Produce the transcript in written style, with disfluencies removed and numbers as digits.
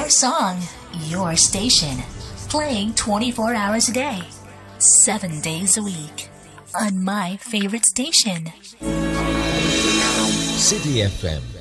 your song, your station. Playing 24 hours a day, 7 days a week. On my favorite station. City FM